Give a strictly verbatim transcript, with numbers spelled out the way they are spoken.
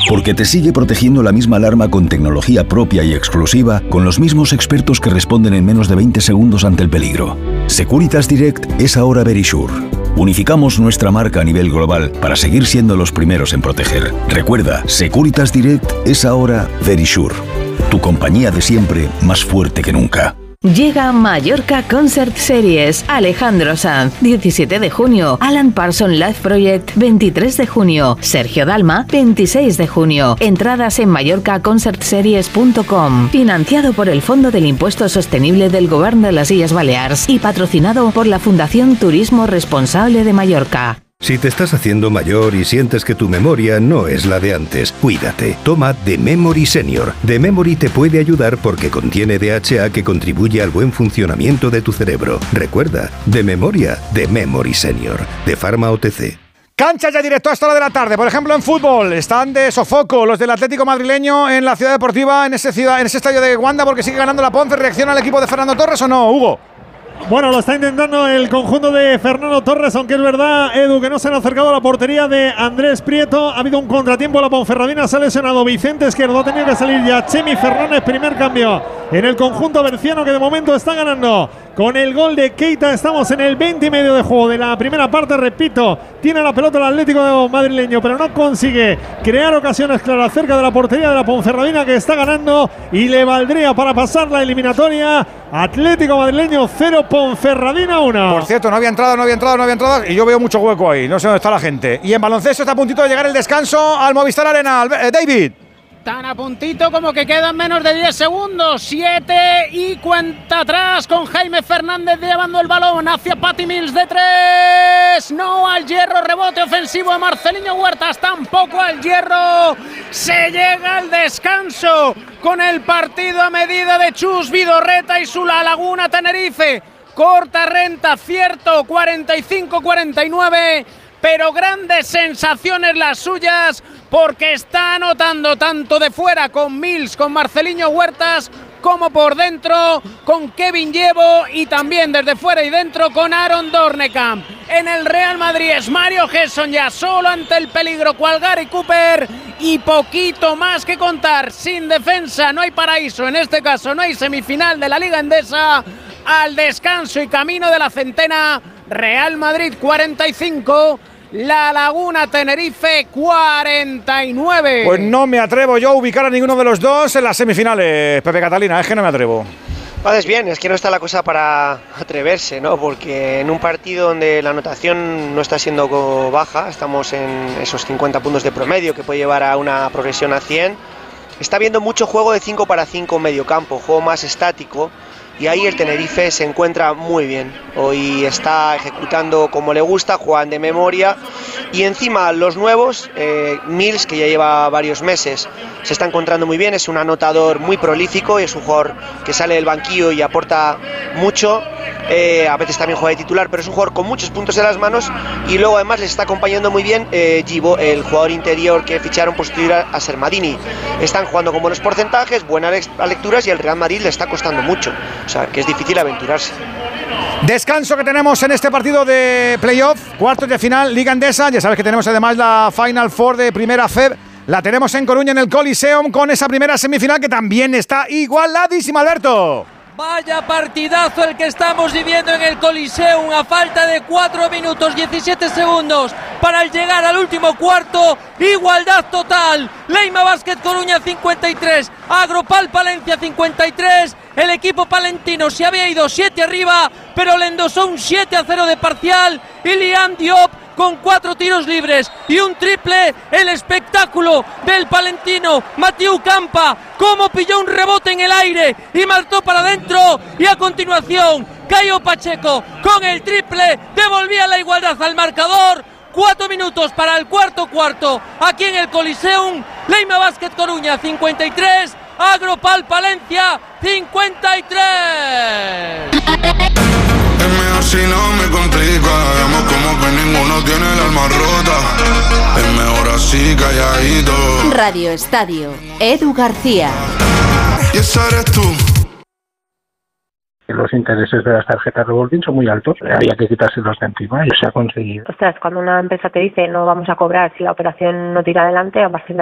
Porque te sigue protegiendo la misma alarma con tecnología propia y exclusiva, con los mismos expertos que responden en menos de veinte segundos ante el peligro. Securitas Direct es ahora Verisure. Unificamos nuestra marca a nivel global para seguir siendo los primeros en proteger. Recuerda, Securitas Direct es ahora Verisure. Tu compañía de siempre, más fuerte que nunca. Llega Mallorca Concert Series. Alejandro Sanz, diecisiete de junio. Alan Parsons Live Project, veintitrés de junio. Sergio Dalma, veintiséis de junio. Entradas en mallorca concert series punto com. Financiado por el Fondo del Impuesto Sostenible del Gobierno de las Illes Balears y patrocinado por la Fundación Turismo Responsable de Mallorca. Si te estás haciendo mayor y sientes que tu memoria no es la de antes, cuídate. Toma The Memory Senior. The Memory te puede ayudar porque contiene D H A que contribuye al buen funcionamiento de tu cerebro. Recuerda, de memoria, The Memory Senior. De Pharma O T C. Cancha ya directo a esta hora de la tarde. Por ejemplo, en fútbol están de sofoco los del Atlético madrileño en la Ciudad Deportiva, en ese, ciudad, en ese estadio de Wanda, porque sigue ganando la Ponce. ¿Reacciona el equipo de Fernando Torres o no, Hugo? Bueno, lo está intentando el conjunto de Fernando Torres, aunque es verdad, Edu, que no se han acercado a la portería de Andrés Prieto. Ha habido un contratiempo, la Ponferradina se ha lesionado Vicente Izquierdo, ha tenido que salir ya Chemi Fernández, primer cambio en el conjunto berciano, que de momento está ganando con el gol de Keita. Estamos en el veinte y medio de juego de la primera parte, repito, tiene la pelota el Atlético madrileño, pero no consigue crear ocasiones claras cerca de la portería de la Ponferradina, que está ganando y le valdría para pasar la eliminatoria. Atlético madrileño cero, Ponferradina uno. Por cierto, no había entrado, no había entrado, no había entrado y yo veo mucho hueco ahí, no sé dónde está la gente. Y en baloncesto está a puntito de llegar el descanso al Movistar Arena. Eh, David. Tan a puntito como que quedan menos de diez segundos. siete y cuenta atrás con Jaime Fernández llevando el balón hacia Patty Mills de tres. No al hierro, rebote ofensivo a Marceliño Huertas. Tampoco al hierro. Se llega al descanso con el partido a medida de Chus Vidorreta y su La Laguna Tenerife. Corta renta, cierto, cuarenta y cinco cuarenta y nueve. Pero grandes sensaciones las suyas, porque está anotando tanto de fuera con Mills, con Marceliño Huertas, como por dentro con Kevin Llevo y también desde fuera y dentro con Aaron Dornekamp. En el Real Madrid es Mario Gesson ya solo ante el peligro cual Gary Cooper y poquito más que contar. Sin defensa no hay paraíso, en este caso no hay semifinal de la Liga Endesa. Al descanso y camino de la centena, Real Madrid cuarenta y cinco, La Laguna Tenerife cuarenta y nueve. Pues no me atrevo yo a ubicar a ninguno de los dos en las semifinales, Pepe Catalina, es que no me atrevo. Vales bien, es que no está la cosa para atreverse, ¿no? Porque en un partido donde la anotación no está siendo baja, estamos en esos cincuenta puntos de promedio que puede llevar a una progresión a cien, está habiendo mucho juego de cinco para cinco medio campo, juego más estático. Y ahí el Tenerife se encuentra muy bien. Hoy está ejecutando como le gusta, juegan de memoria. Y encima los nuevos, eh, Mills, que ya lleva varios meses, se está encontrando muy bien. Es un anotador muy prolífico y es un jugador que sale del banquillo y aporta mucho. Eh, a veces también juega de titular, pero es un jugador con muchos puntos en las manos. Y luego además les está acompañando muy bien eh, Givo, el jugador interior que ficharon por sustituir a Sermadini. Están jugando con buenos porcentajes, buenas lecturas y el Real Madrid le está costando mucho. O sea, que es difícil aventurarse. Descanso que tenemos en este partido de playoff, cuartos de final, Liga Endesa. Ya sabes que tenemos además la Final Four de Primera F E B. La tenemos en Coruña, en el Coliseum, con esa primera semifinal que también está igualadísima, Alberto. Vaya partidazo el que estamos viviendo en el Coliseum a falta de cuatro minutos diecisiete segundos para llegar al último cuarto. Igualdad total. Leima Basket Coruña cincuenta y tres, Agropal Palencia cincuenta y tres. El equipo palentino se había ido siete arriba, pero le endosó un siete a cero de parcial. Y Liam Diop con cuatro tiros libres y un triple. El espectáculo del palentino Matiu Campa, cómo pilló un rebote en el aire y marcó para adentro, y a continuación Caio Pacheco con el triple devolvía la igualdad al marcador. Cuatro minutos para el cuarto cuarto aquí en el Coliseum. Leima Basket Coruña cincuenta y tres, Agropal Palencia cincuenta y tres. Es mejor si no me complica, vemos como que ninguno tiene el alma rota. Es mejor así calladito. Radio Estadio, Edu García. Y esa eres tú. Los intereses de las tarjetas revolving son muy altos, había que quitárselos de encima y se ha conseguido. Ostras, cuando una empresa te dice no vamos a cobrar si la operación no tira adelante, a partir de